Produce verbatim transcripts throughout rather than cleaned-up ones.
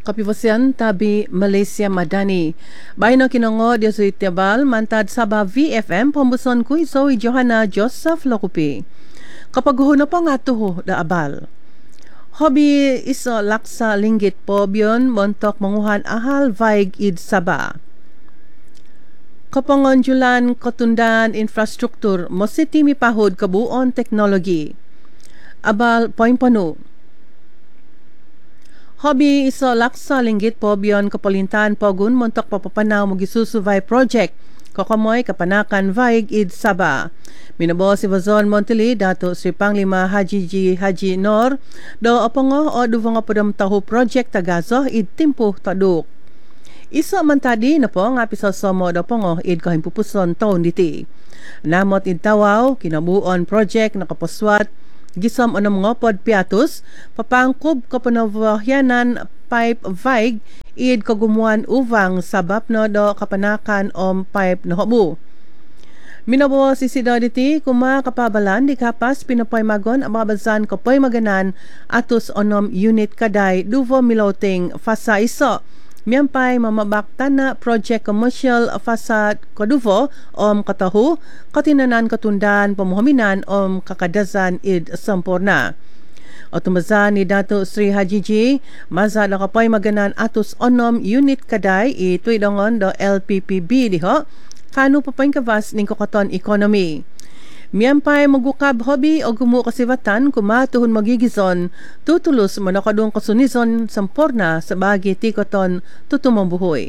Kapivasian tabi Malaysia Madani. Bayan na kinongo di sa Itiabal, mantad Sabah V F M, pambuson ko iso i Johanna Joseph Lokupi. Kapag na pa nga tuho da abal. Hobi iso laksa linggit po biyon, montok manguhan ahal vaig id Sabah. Kapangonjulan kotundan infrastruktur, mositi mipahod kabuon teknologi. Abal poin pano. Hobi iso laksa linggit po biyon kapalintan pogun montok papapanaw mo gisusuvay project kakamoy kapanakan vaig id Sabah. Minabo si Vazon Montili dato si Panglima Haji G. Haji Nor do opongo o duvang podam tahu project tagazo id timpo taduk. Iso man tadi na po nga piso somo do pongo id kahimpupuson taon diti. Namot id tawaw kinabuon project nakapaswat gisom ano mga pod piatus, papangkob kapanavahyanan pipe vaig, id kagumuan uvang sabap no do kapanakan om pipe no hobu. Minabo si Sidoditi, kuma kapabalan di kapas pinapoy magon ang mabazan kapoy maganan atus onom unit kaday duvo miloting fasa iso. Miyampay mamabaktan na project commercial fasad koduvo om katahu, katinanan katundan pamuhaminan om kakadazan id sampurna. O tumazan ni Dato Sri Haji G, maza na kapoy maganan atus onom unit kaday ituidongon do L P P B diho, kanu papoy kavas ning kokaton economy. Miyampay magukab hobi o gumu kasivatan kumatuhon magigizon tutulus manakadong kasunizon sampurna sa bagi tikoton tutumong buhoy.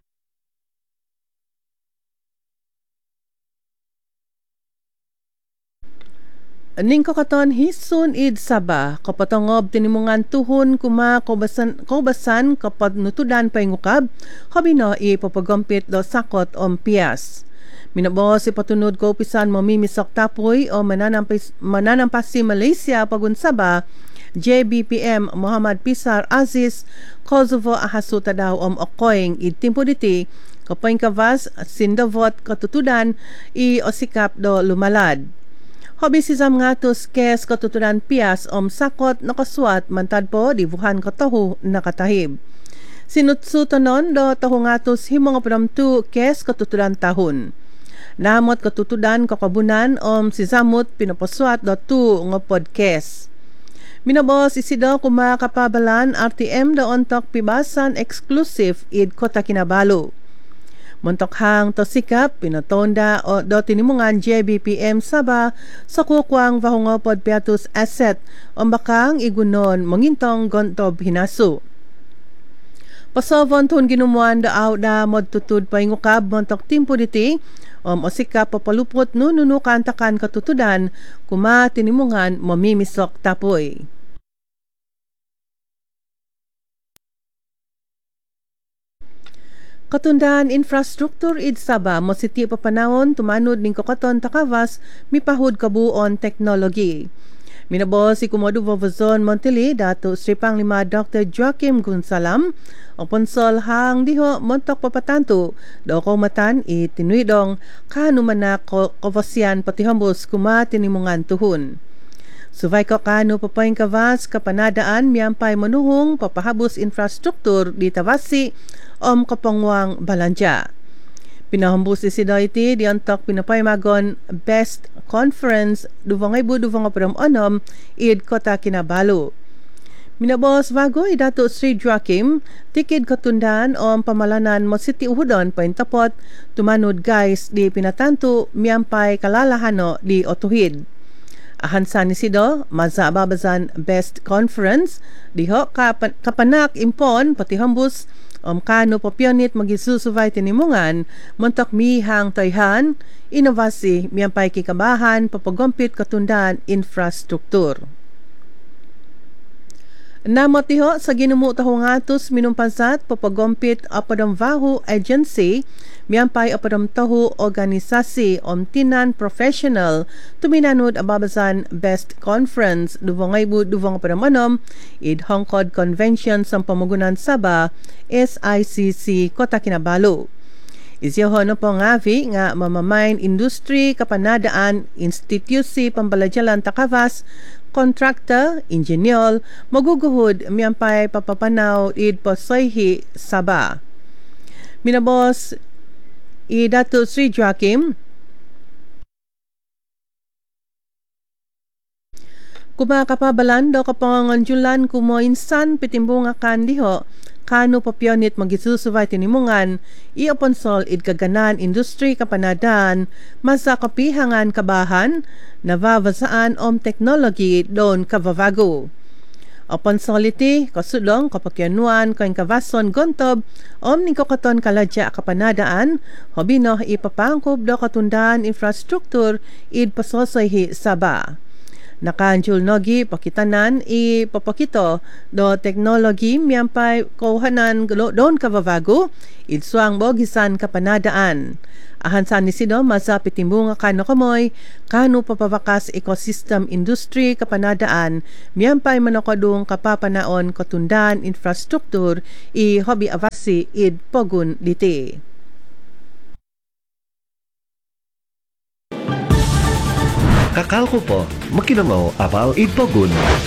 Ning kakaton hisun id Sabah kapatangob tinimungan tuhon kuma kaubasan kaubasan kapag nutudan payngukab hobi no ipapagompit do sakot om pias. Minabo si patunod ko pisan mamimisok tapoy o mananampas, mananampas si Malaysia pagun Sabah, J B P M Muhammad Pisar Aziz, Kosovo ahasuta daw om okoyng itimpo diti, kapoy kavas sindavot katutudan i osikap do lumalad. Hobi si Zamngatos kes katutudan pias om sakot nakaswat mantad po dibuhan katahu nakatahib. Sinutsutonon do tahungatos himong apramtu kes katutudan tahun. Namot katutudan kakabunan om si Zamut pinapaswat do tu nga podcast. Minabos isido kuma kapabalan R T M do ontok pibasan exclusive id Kota Kinabalu. Montok hang to sikap pinatonda o do tinimungan J B P M Sabah sa kukwang vahungo pod piatus asset om bakang igunon mangintong gontob hinasu. Pasovon tun ginumuan da aw da mod tutud paingukab montok timpo diti om osika papalupot no nunukan takan katutudan kuma tinimungan mamimisok tapoy. Katundan infrastruktur id Sabah mo siti papanahon tumanod ning kokaton takavas mipahud kabuon teknologi. Minabo si Kumodo Vavazon Montili dato Sri Panglima Doctor Joaquim Gunsalam o ponsol hang diho montok papatanto do ko matan itinuidong kanuman na kovasyan pati hambos kuma tinimungan tuhun. Suvay ko kanu papayin kavas kapanadaan miyampay manuhong papahabos infrastruktur di Tavasi om kapangwang balanja. Pinahambus si Doity di antok pinapaymagon Best Conference duvang ibu duvang apram onom id Kota Kinabalu. Minabos vagoy dato Sri Joaquim tikid katundan om pamalanan mo siti uhudon paintapot tumanod guys di pinatanto miyampay kalalahano di otuhid. Ahansan ni Sido, mazababazan Best Conference, diho kapan, kapanak impon pati hambus om kano papionit magisusuvay tinimungan, montok mihang tayhan, inovasi, miyampay kikabahan, papagompit katundan infrastruktur. Namot diho sa ginumu tahong atos minumpansat papagompit apadam vahu agency miyampay apadam tahu organisasi om tinan professional tuminanod ababazan Best Conference duvangay bu duvang apadamonom id Hong Kong Convention sa Pamugunan Sabah S I C C Kota Kinabalu. Isyoho no po ngavi nga mamamain industry kapanadaan institusi pambalajyalan takavas kontraktor, injenyol, maguguhod miyampay papapanaw id pasayhi Sabah. Minabos i Dato Sri Joaquim kumakapabalan daw kapanganjulan kumo insan pitimbungakan diho kano papionit magisusuway tinimungan ioponsol id kaganan industri kapanadan masa kapihangan kabahan navavasaan om teknologi don kavavago. Oponsoliti kasudong kapakyanuan kain kavason gontob om ningkokaton kaladya kapanadaan hobino ipapangkob do katundan infrastruktur id pasosayhi Sabah. Nakanjul nogi pakitanan i papakito do teknologi miyampay kauhanan don kavavago idsuang bogisan kapanadaan. Ahan sa nisido masa pitimbunga kano kamoy kano papawakas ecosystem industry kapanadaan miyampay manokadung kapapanaon katundan infrastruktur i hobi avasi id pogun diti. Kakal ko po, makinangaw abal idpogun.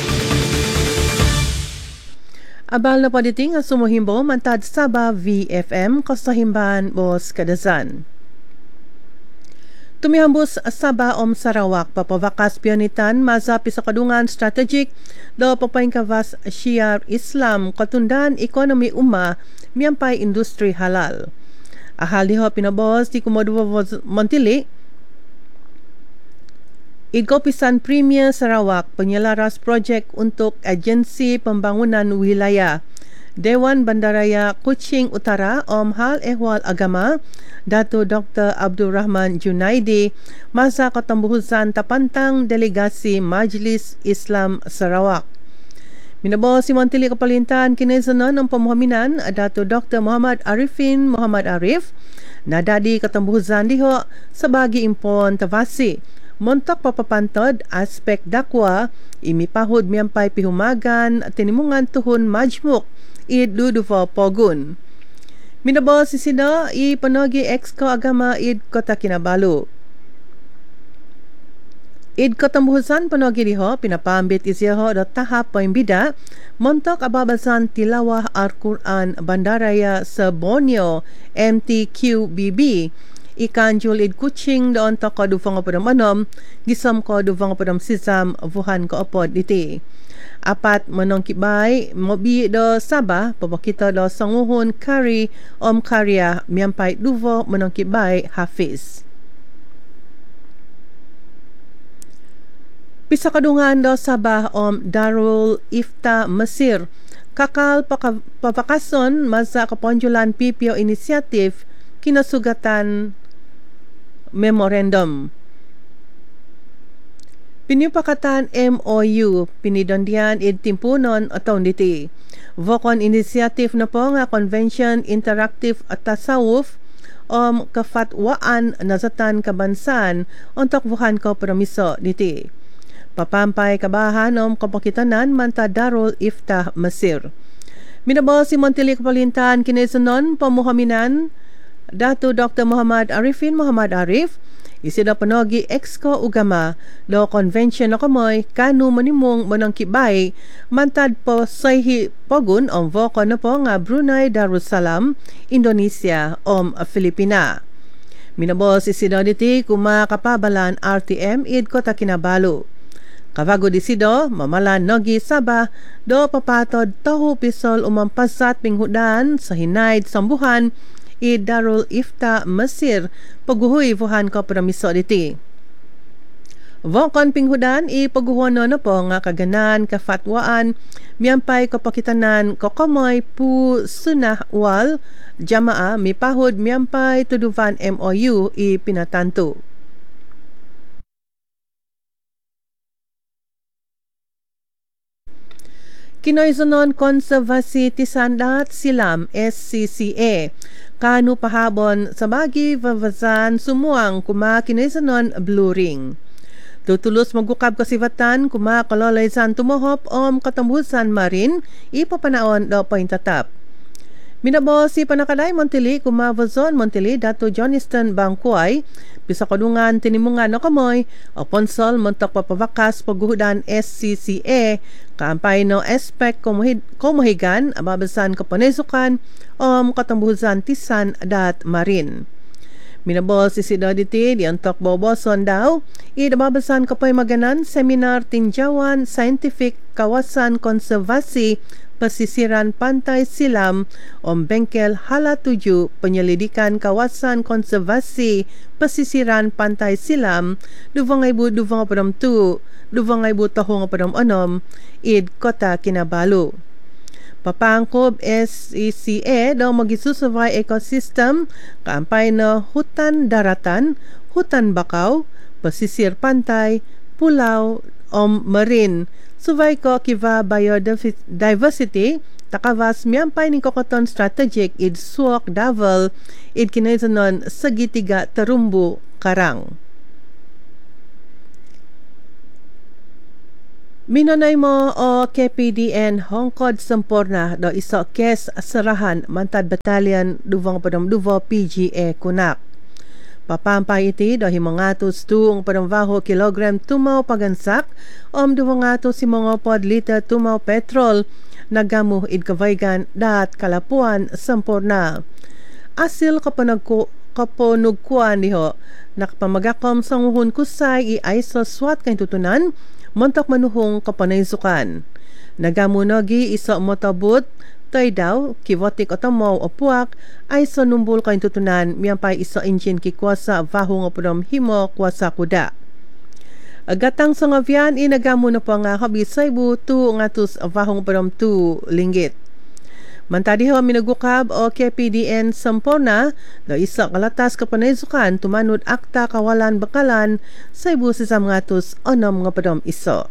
Abal na paditing ang sumuhimbo mantad Sabah V F M kasahimban Bos Kadazan. Tumihambos Sabah om Sarawak papawakas pionitan mazapi sa kadungan strategic do papaingkavas Shia Islam katundan ekonomi umma miyampay industri halal. Ahal diho pinabos di Komodo Montili Idkopisan Premier Sarawak penyelaras projek untuk Agensi Pembangunan Wilayah Dewan Bandaraya Kuching Utara Om Hal Ehwal Agama Dato Doktor Abdul Rahman Junaidi masa ketembuhusan tapantang delegasi Majlis Islam Sarawak. Minabo si Menteri Kepalintan Kinezanon ng Pemuhaminan Dato Doktor Muhammad Arifin Muhammad Arif nadadi ketembuhusan diho sebagai impon tavasi montok papapantod aspek dakwa imipahud miyampay pihumagan tinimungan tuhun majmuk id duduvo pogun. Minabo si sino i panogi exco agama id Kota Kinabalu. Id katambuhusan panogi diho pinapambit isyaho do tahap paimbida montok ababasan tilawah Al-Quran Bandaraya sa Borneo M T Q B B ikanjul id Kuching doon to kaduvang apadam anom gisam kaduvang apadam sisam vuhan ko apod iti. Apat manong kibay mobi do Sabah papakita do sanguhon kari om karya miyampay duvo manong kibay Hafiz. Pisa kadungan do Sabah om Darul Ifta Mesir kakal papakason masa kaponjulan P P O Initiative kinasugatan memorandum. Pinipakatan M O U pinidondian id timpunon atong diti. Vokon initiative na po nga Convention Interactive at Tasawuf om kafatwaan nazatan kabansan ontok vuhan ko promiso diti. Papampay kabahan om kapakitanan manta Darul Iftah Mesir. Minabo si Montili Kapalintan Kinezanon pamuhaminan Dato Doktor Muhammad Arifin Muhammad Arif isida panogi exco ugama do convention na kamoy kanu manimong manang kibay mantad po sayhi pogun om voko na po nga Brunei Darussalam Indonesia om Filipina. Minabos isida diti kuma kapabalan R T M id Kota Kinabalu. Kavago disido mamalan nogi Sabah do papatod tahu pisol umampasat pinghudan sa hinayd sambuhan i Darul Ifta Mesir paguhoy vuhan ko permiso diti. Vokon pinghudan i paguhono na po nga kaganan kafatwaan miyampay kapakitanan kokomoy pu sunah wal jamaa mipahod miyampay tuduvan M O U i pinatanto. Kinoyzonon Konservasi Tisandat Silam S C C A kanu pahabon sa bagi vavasan sumuang kuma kinoyzonon Blue Ring. Tutulus magukab kasivatan kuma kalolaysan tumohop om katambusan marin ipapanaon do pointatap. Minabo si Panakaday Montili, Kumavazon Montili, Dato Johnston Bangkuay, bisa kadungan tinimungan no kamoy, o ponsol montok papabakas pagguhudan S C C A, kaampay no aspect komuhigan, ababasan kapanesukan, o katambuhuzan tisan dat marin. Minabo si Sidoditi, diantok boboson daw, idababasan kapoy maganan, seminar tinjawan, scientific kawasan konservasi, pesisiran Pantai Silam, Om Bengkel Hala tujuh, penyelidikan kawasan konservasi pesisiran Pantai Silam, dua ribu dua puluh dua, dua ribu dua puluh enam, id Kota Kinabalu. Papangkob S C C A daw magisusurvey ekosistem, kaampay na hutan daratan, hutan bakaw, pesisir pantai, pulau, om marine, survey ko kiva biodiversity, takawas miyampay ni kokoton strategic id suok davel, id kinaisanon segitiga terumbu karang. Minanay mo o K P D N Hongkod Sempurna do iso kes serahan mantad batalyon duvang padam duvo P G A kunak. Papampay iti do himangatos tuong padamvaho kilogram tumaw pagansak om duwangatos si mga pod liter tumaw petrol nagamu id kavaygan dat kalapuan Sempurna. Asil kapanagko kaponugkuan diho nakapamagakom sa nguhon kusay i aiso swat kay tutunan montok manuhong kapanaysukan. Nagamunogi iso motabot, tay daw, kivotik otomaw o puwak, ay so numbol kain tutunan, miyampay iso engine kikwasa vahong opodom himo kwasa kuda. Agatang sa ngavyan, inagamuno pa nga kabisay bu tu ngatus vahong opodom tu linggit. Mantadiho minagukab o K P D N Sempurna do isa kalatas kapanaysukan tumanod akta kawalan bakalan sa ibu sa ngatus onom nga padom iso.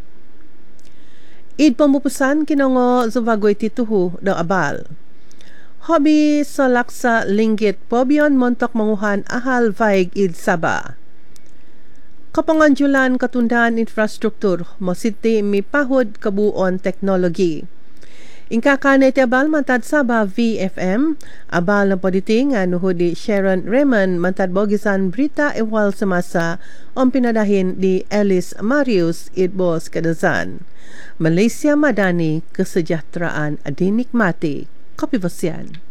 Id pamupusan kinongo zuvagoy tituhu do abal. Hobby sa laksa linggit pobyon montok manguhan ahal vaig id saba. Kapanganjulan katundahan infrastruktur mositi mi pahod kabuon teknologi. Ingkakane ti abal mantad saba V F M, abal na poditing anuho di Sharon Raymond mantad bogisan Brita Ewal Samasa om pinadahin di Alice Marius Idbos Kadazan. Malaysia Madani, kesejahteraan adinikmati. Kapivasyan.